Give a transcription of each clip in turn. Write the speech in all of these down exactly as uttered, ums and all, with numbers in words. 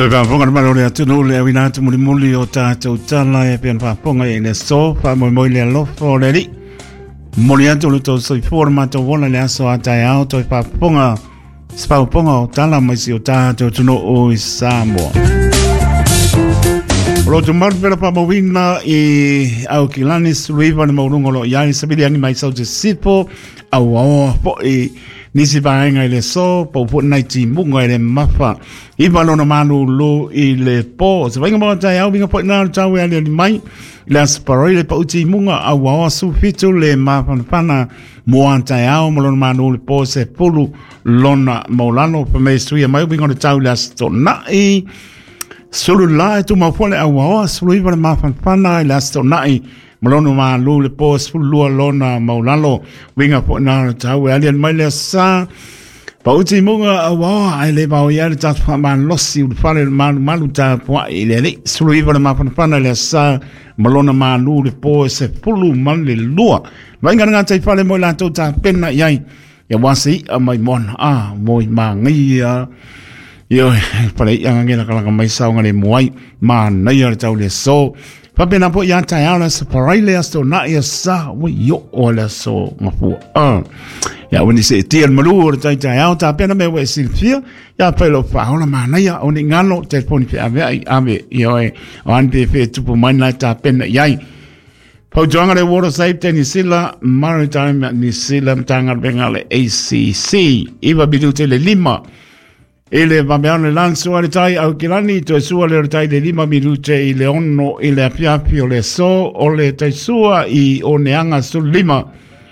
Toi whaponga na marore atu no le awina atu muli muli o tātou tala e pian whaponga e le so, wha moi moi le alofo le ri. Moli atu le tau soi fōra mātou wona le aso atai au, toi whaponga, spauponga o tala mai si o tātou tuno o i Samoa. Roto maru pera pa mawina i au kilani suiva ni maurungo lo iai sabili angi mai sau te sipo, au aoa po i nisi paenga i le so, pau po nai ti munga i le mafa. I malona manu lo i le po. Se vainga mga tai au, vinga po ina tau e ali mai. Le asparoi le pau ti munga au aoa su fitu le mafa pana mua tai au, malona manu le po se pulu lona maulano pa me suia mai, vinga le tau le asto nai. Sulu lai tu mafole au aoa, sulu iwa le mafa pana i le asto nai. Malono ma lu le pos fulua lona maulalo winga po na tau alian mai le sa pa uti munga awa ai le ba ya le ta fa man losi u fa le man malu ta po i le le sulu iva le ma fa fa le sa malona ma lu le pos fulu man le lua winga nga tai fa le mo la to ta pena yai ya wasi a mai mon a moi ma ngi yo pa le yang ngela kala mai sa ngale moi ma na ya tau le so Papena po ya tai ala sa paraile asto na ia sa wi yo ola so mafu ah ya when you say tiel malu tai tai au ta pena me we silfia ya pelo fa ona mana ya oni ngano telefoni pe ave ave yo e on pe fe tu po mana ta pena yai po jonga le water safety ni sila maritime ni sila tanga bengale A C C iba bidute le lima ele va bene lanzo alle tai au kilani to sua le tai de lima minute i le onno i le apiapi o le so o le tai sua i o neanga su lima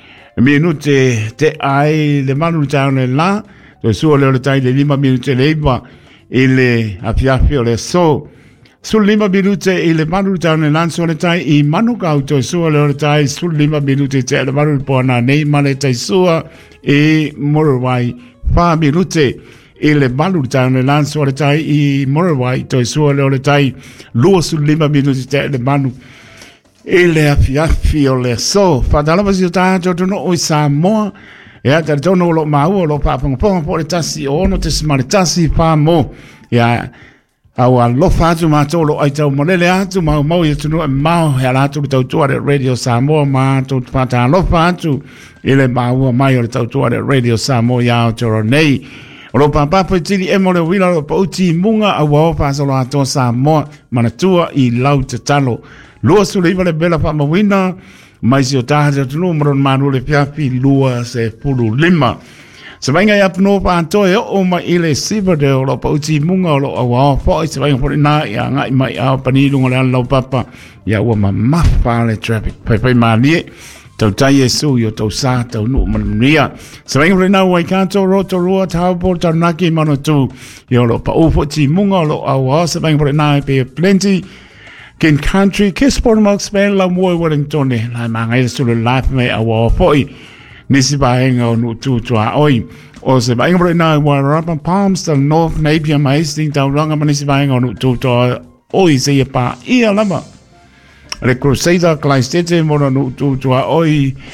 minute te ai le manu tai le la to sua le tai de lima minute le iba i le apiapi o le so su lima minute i le manu tai le lanzo le tai i manu ka to sua le tai su lima minute te le manu po na nei male tai sua e morwai fa minute ele balu tai le lanso le tai i Morawai to so le tai lo su lima minuti te le manu ele afiafi o le so fa dala va ta to no o Samoa ya ta to no lo mau lo pa pong pong po le tasi o no te smart tasi fa mo ya au lo fa tu ma to lo ai tau mo le le tu ma mo ye tu no ma ya la tu to to radio Samoa ma to fa ta lo fa tu ele mau ma yo to to radio Samoa ya to nei o pa papa tili e mo le wila o pa uti munga a wao pa salo ato Samoa manatua i lau te talo lua su le iwa le bela pa mawina mai si o taha te numero manu le piapi lua se pulu lima se vainga i apno pa anto e o ma ile siva de o lo pa uti munga o lo a wao po i se vainga pori na i a ngai mai a panilunga le alau papa ia ua ma mafa le traffic pai pai malie tau tai Yesu yo tau sa tau nu manuia. Sa venga rena wai kanto roto rua tau po tau naki mano tu yo lo pa ufo ti munga lo awa sa venga rena pe plenty kin country kiss por mo spen la mo Wellington la manga i su le life me awa foi nisi ba henga no tu tua oi o se venga rena wa rapa palms the north napier mai sting tau ranga nisi ba henga no tu tua oi se pa ia lama le crusader class tete mo no tu tua oi